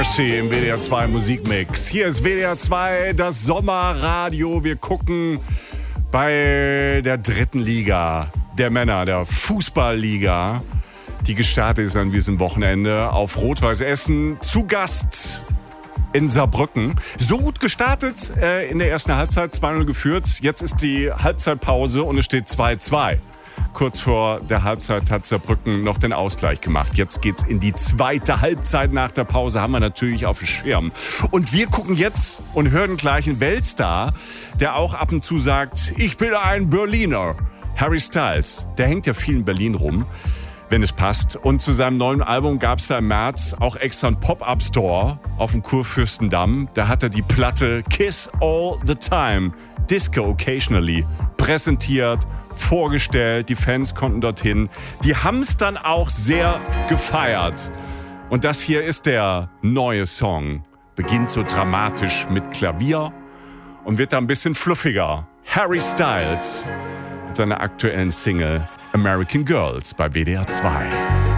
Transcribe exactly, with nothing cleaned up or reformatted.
Morrissey im W D R zwei Musikmix. Hier ist W D R zwei, das Sommerradio. Wir gucken bei der dritten Liga der Männer, der Fußballliga, die gestartet ist an diesem Wochenende auf Rot-Weiß Essen. Zu Gast in Saarbrücken. So gut gestartet äh, in der ersten Halbzeit, zwei null geführt. Jetzt ist die Halbzeitpause und es steht zwei zwei. Kurz vor der Halbzeit hat Saarbrücken noch den Ausgleich gemacht. Jetzt geht's in die zweite Halbzeit. Nach der Pause haben wir natürlich auf dem Schirm. Und wir gucken jetzt und hören gleich einen Weltstar, der auch ab und zu sagt, ich bin ein Berliner. Harry Styles, der hängt ja viel in Berlin rum, wenn es passt. Und zu seinem neuen Album gab es da im März auch extra einen Pop-Up-Store auf dem Kurfürstendamm. Da hat er die Platte Kiss All the Time, Disco Occasionally präsentiert, vorgestellt. Die Fans konnten dorthin. Die haben es dann auch sehr gefeiert. Und das hier ist der neue Song. Beginnt so dramatisch mit Klavier und wird dann ein bisschen fluffiger. Harry Styles mit seiner aktuellen Single American Girls bei W D R zwei.